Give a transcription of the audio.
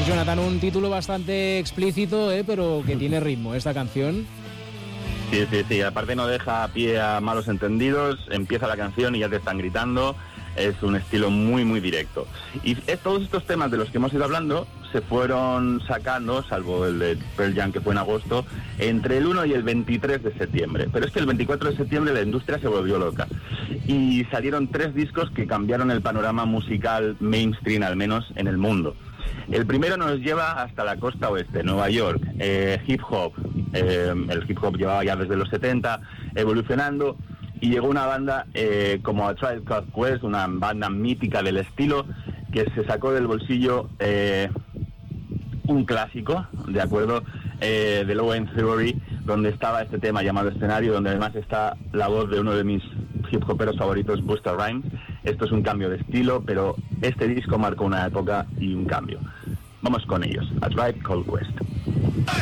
Jonathan, un título bastante explícito, pero que tiene ritmo esta canción. Sí, aparte no deja pie a malos entendidos, empieza la canción y ya te están gritando, es un estilo muy muy directo. Y todos estos temas de los que hemos ido hablando se fueron sacando, salvo el de Pearl Jam que fue en agosto, entre el 1 y el 23 de septiembre. Pero es que el 24 de septiembre la industria se volvió loca y salieron 3 discos que cambiaron el panorama musical mainstream, al menos en el mundo. El primero nos lleva hasta la costa oeste, Nueva York, hip hop. El hip hop llevaba ya desde los 70 evolucionando y llegó una banda como A Tribe Called Quest, una banda mítica del estilo, que se sacó del bolsillo un clásico, ¿de acuerdo? De Low End Theory, donde estaba este tema llamado Escenario, donde además está la voz de uno de mis hip hoperos favoritos, Busta Rhymes. Esto es un cambio de estilo, pero este disco marcó una época y un cambio. Vamos con ellos, A Tribe Called Quest.